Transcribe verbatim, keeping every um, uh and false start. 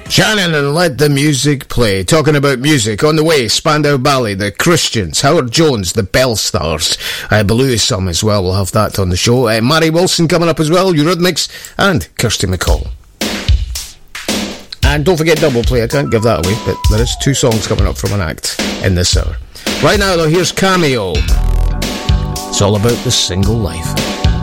Shannon and Let the Music Play. Talking about music, on the way, Spandau Ballet, The Christians, Howard Jones, The Bell Stars, uh, Blue is some as well, we'll have that on the show. Uh, Mary Wilson coming up as well, Eurythmics, and Kirsty MacColl. And don't forget Double Play, I can't give that away, but there is two songs coming up from an act in this hour. Right now though, here's Cameo. It's all about the single life.